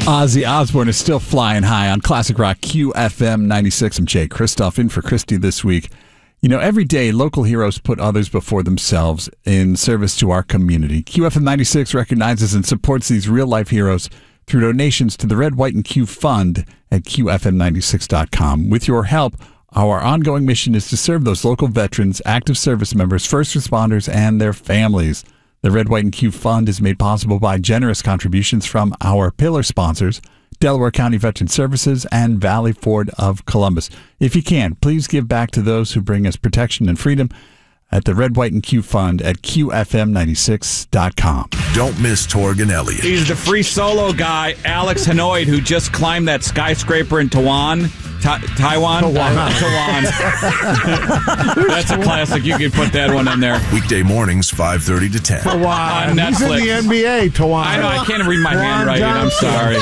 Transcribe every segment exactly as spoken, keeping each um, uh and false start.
Ozzy Osbourne is still flying high on Classic Rock Q F M ninety-six. I'm Jay Kristoff in for Christy this week. You know, every day local heroes put others before themselves in service to our community. Q F M ninety-six recognizes and supports these real-life heroes through donations to the Red, White, and Q Fund at Q F M ninety-six dot com. With your help, our ongoing mission is to serve those local veterans, active service members, first responders, and their families. The Red, White, and Q Fund is made possible by generous contributions from our pillar sponsors, Delaware County Veteran Services and Valley Ford of Columbus. If you can, please give back to those who bring us protection and freedom at the Red, White, and Q Fund at Q F M ninety-six dot com. Don't miss Torgan Elliott. He's the free solo guy, Alex Hanoid, who just climbed that skyscraper in Tawan. Ta- Taiwan? Tawan. Tawan. That's a classic. You can put that one in there. Weekday mornings, five thirty to ten. Tawan. On He's in Netflix. the N B A, Tawan. I know, I can't read my Tawan handwriting. I'm sorry.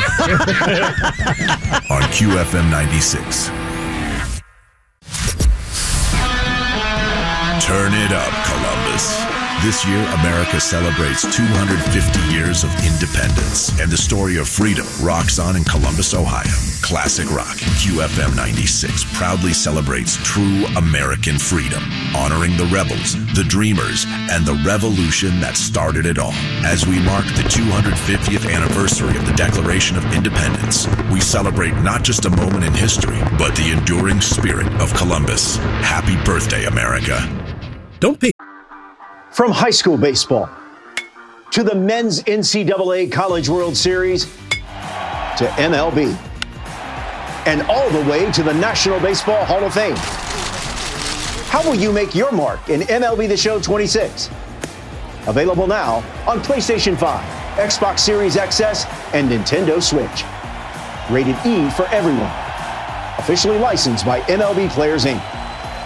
On Q F M ninety-six. Turn it up, Columbus. This year, America celebrates two hundred fifty years of independence, and the story of freedom rocks on in Columbus, Ohio. Classic Rock, Q F M ninety-six, proudly celebrates true American freedom, honoring the rebels, the dreamers, and the revolution that started it all. As we mark the two hundred fiftieth anniversary of the Declaration of Independence, we celebrate not just a moment in history, but the enduring spirit of Columbus. Happy birthday, America. Don't pay. From high school baseball to the men's N C double A College World Series to M L B and all the way to the National Baseball Hall of Fame. How will you make your mark in M L B The Show twenty-six? Available now on PlayStation five, Xbox Series X S, and Nintendo Switch. Rated E for everyone. Officially licensed by M L B Players, Incorporated.